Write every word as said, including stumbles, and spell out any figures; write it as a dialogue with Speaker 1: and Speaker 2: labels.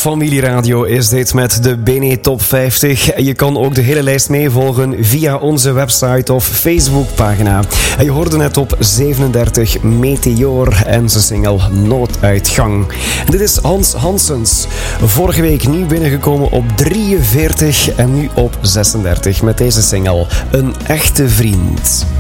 Speaker 1: Familieradio is dit met de Bene Top vijftig. Je kan ook de hele lijst meevolgen via onze website of Facebookpagina. En je hoorde net op zevenendertig Meteor en zijn single Nooduitgang. Dit is Hans Hansens. Vorige week nieuw binnengekomen op drieënveertig en nu op zesendertig met deze single Een Echte Vriend.